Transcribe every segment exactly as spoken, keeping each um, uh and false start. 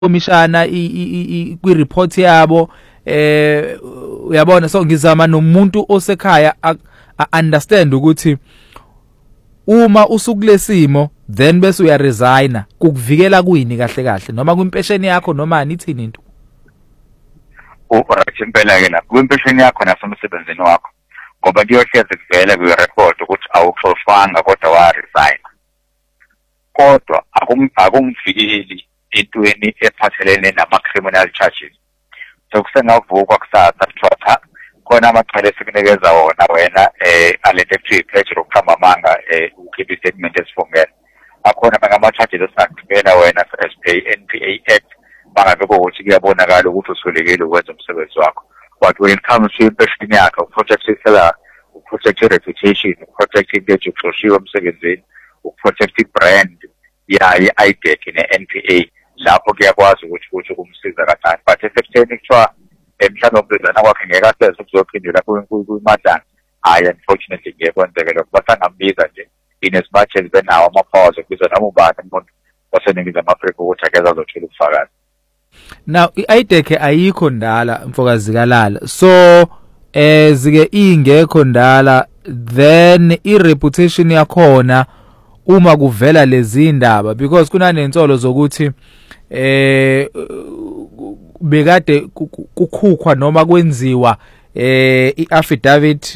komishana kwi report yabo eh uyabona so ngizama nomuntu osekhaya understand ukuthi uma usukulesimo then bese uya resigna kukuvikela kuyini kahle kahle noma kwimpesheni yakho noma nithini into right impela ke lapho kwimpesheni yakho nasemsebenzini wakho ngoba kuyohleze kuvela kwi record ukuthi awuxofanga kodwa wa resign kodwa akumvikeli entweni ephathelene nama criminal charges so kusengavuka kusasa kuthiwa cha khona amaqala esikunikeza wona wena eh alento ekuthiwa pledge lokuqamba amanga eh ukhipha statement esifungela akhona ngama charges esingakubela wena as per N P A Act bangabe ukuthi kuyabonakala ukuthi usulekile ukwenza umsebenzi wakho but when it comes to impesheni yakho protect your protect your reputation protect into yokushoshiwa emsebenzini uprotect ibrand ya I D E C ne N P A lapho kuyakwazi ukuthi ukuthi kumsiza kancane but efecteni kuthiwa emhlawumbe umntwana wakhe ngeke aseze ukuzophindela kuyimadlana hayi unfortunately ngekwenzeke lokho basangambiza nje in as much as benawo ama-powers okubiza noma ubani umuntu waseningizimu Afrika ukuthi akeza azothola ubufakazi. Now i-I D E C ayikho ndala mfokazi kalala so eh zike ingekho ndala then i-reputation yakhona uma kuvela lezi indaba because kunanensolo zokuthi eh bekade kukhukhwa noma kwenziwa eh i-affidavit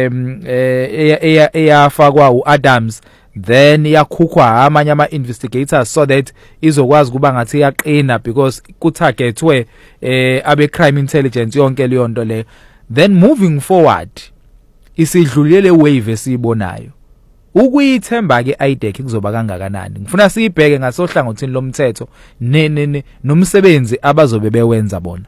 eh eyafakwa uAdams then yakhukhwa amanye ama investigators so that izokwazi kuba ngathi yaqina because kutargetwe eh abe crime intelligence yonke leyo nto le then moving forward isidlulele wave esibonayo ukuyithemba ke I D E C kuzoba kangakanani ngifuna siyibheke ngasohlangothini lomthetho ne ne nomsebenzi abazobe bewenza bona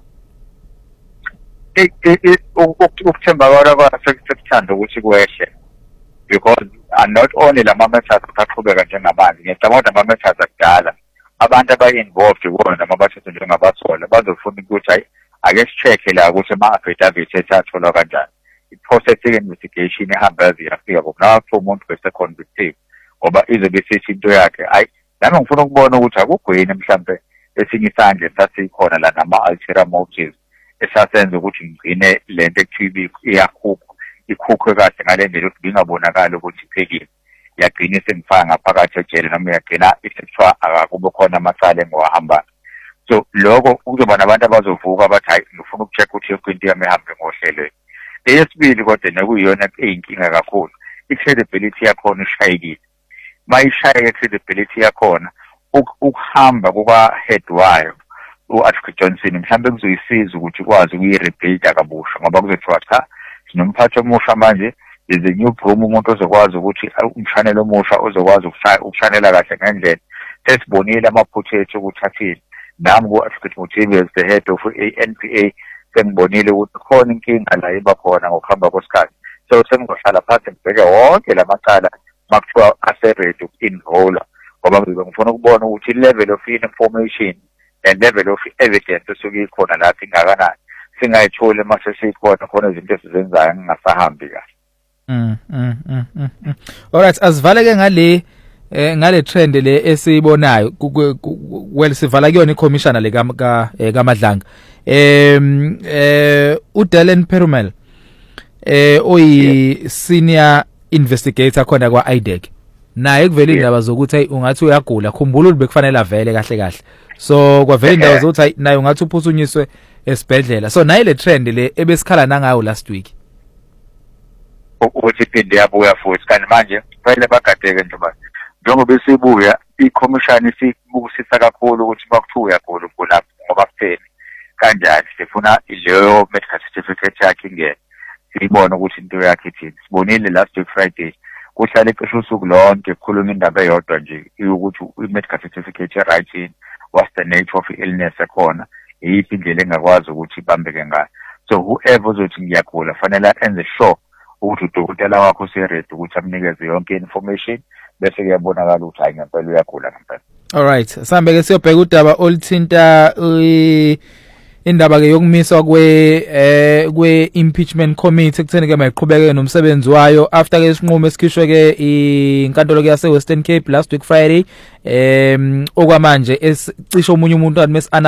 ukuthemba kwabo kwasekuthanda ukuthi kwehle because and not only lama methods aqhubeka njengamanje ngiyacabanga ama methods akudala abantu abayi-involved kuwona noma bathethe njengabasola bazofuna ukuthi hayi ake sicheck la ukuthi ama affidavit ethatholwa kanjani i-process investigation ihamba yaziyafika ngoba umuntu bese convicted ngoba izobe sithi into yakhe ayi nami ngifuna ukubona ukuthi akugwini mhlambe esinye isandla esasikhona la nama ulterior motives esasenza ukuthi ngigcine lento ekuthiwa iyakhupha ikhukhwe kahle ngale ndlela ukuthi ngingabonakala ukuthi iphekile yagcina sengifaka ngaphakathi ejele noma yagcina isethwa akakube khona amacala engiwahamba so lokho kuzoba nabantu abazovuka bathi hayi ngifuna ukucheck ukuthi yonke into yami ihambe ngohlelo eyesibili kodwa nekuyiyona eyinkinga kakhulu i-credibility yakhona ishayekile mayishayeke i-credibility yakhona ukuhamba kuka-head wayo u-Advocate Johnson mhlawumbe kuzoyisiza ukuthi ukwazi ukuyi-rebuild kabusha ngoba kuzothiwa cha sinomphathi omusha manje is a new broom umuntu ozokwazi ukuthi umshanelo omusha ozokwazi ukushanela kahle ngendlela sesibonile amaphutha ethu ukuthi athini nami ku-Advocate Mothibi as the head of N P A sengibonile ukuthi khona inkinga la iba khona ngokuhamba kwesikhathi so sengizohlala phansi ngibheke wonke lamacala makuthiwa ase-ready uku-enrolla ngoba ngifuna ukubona ukuthi i-level of information and level of evidence esuke ikhona lapho ingakanani singayitholi mase sikhona khona izinto esizenzayo ngingasahambi kahle. Mm mm mm. Alright asivaleke ngale eh ngale trend le esiyibonayo well sivala kuyona i-commissioner le ka kaMadlanga em eh uDalen Perumel eh oyi senior investigator khona kwa I D E C naye kuvela indaba zokuthi hey ungathi uyagula khumbula ukuthi bekufanele avele kahle kahle so kwavela indaba zokuthi naye ungathi uphuthunyiswe esibhedlela so naye le trend le ebesikhala nangayo last week ukuthi iphinde yabuya futhi kanti manje kufanele bagadeke njengoba njengoba besibuya i-commission isibukisisa kakhulu ukuthi bakuthiwa uyagula ugula ngoba kutheni kanjani sifuna leyo medical certificate yakhe ingene sibone ukuthi into yakhe ithini sibonile last week Friday kuhlala iqesho usuku lonke kukhuluma indaba eyodwa nje ukuthi i-medical certificate right in what's the nature of illness ekhona yiphi indlela engakwazi ukuthi ibambeke ngayo so whoever uzothi ngiyagula fanele enze sure ukuthi udokotela wakho useready ukuthi amnikeze yonke information bese kuyabonakala ukuthi hayi ngempela uyagula ngempela. All right sambe ke siyobheka udaba oluthinta indaba ke yokumiswa kwe eh kwe impeachment committee kutheni ke mayiqhubeke nomsebenzi wayo after ke isinqumo esikhishwe ke inkantolo ke yase Western Cape last week Friday em okwamanje esicishe omunye umuntu athi